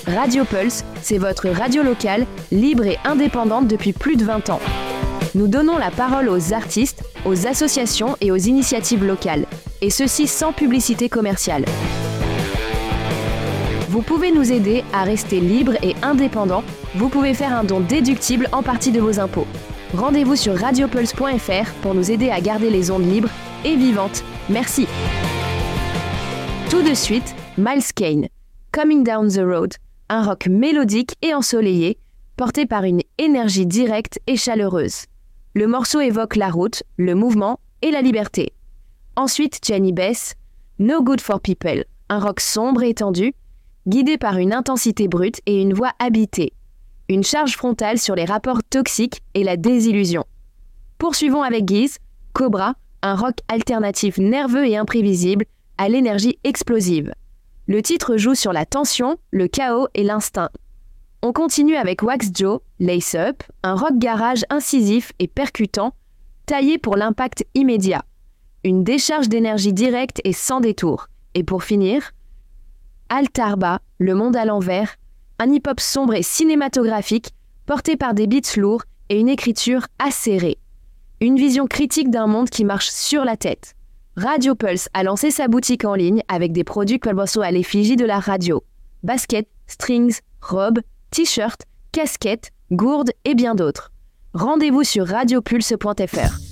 Radio Pulse, c'est votre radio locale, libre et indépendante depuis plus de 20 ans. Nous donnons la parole aux artistes, aux associations et aux initiatives locales, et ceci sans publicité commerciale. Vous pouvez nous aider à rester libre et indépendant. Vous pouvez faire un don déductible en partie de vos impôts. Rendez-vous sur radiopulse.fr pour nous aider à garder les ondes libres et vivantes. Merci. Tout de suite, Miles Kane, Coming Down the Road, un rock mélodique et ensoleillé, porté par une énergie directe et chaleureuse. Le morceau évoque la route, le mouvement et la liberté. Ensuite, Jenny Bess, No Good for People, un rock sombre et tendu, guidé par une intensité brute et une voix habitée. Une charge frontale sur les rapports toxiques et la désillusion. Poursuivons avec Giz, Cobra, un rock alternatif nerveux et imprévisible, à l'énergie explosive. Le titre joue sur la tension, le chaos et l'instinct. On continue avec Wax Joe, Lace Up, un rock garage incisif et percutant, taillé pour l'impact immédiat. Une décharge d'énergie directe et sans détour. Et pour finir, Altarba, Le Monde à l'envers, un hip-hop sombre et cinématographique, porté par des beats lourds et une écriture acérée. Une vision critique d'un monde qui marche sur la tête. Radio Pulse a lancé sa boutique en ligne avec des produits colbosso à l'effigie de la radio. Baskets, strings, robes, t-shirts, casquettes, gourdes et bien d'autres. Rendez-vous sur radiopulse.fr.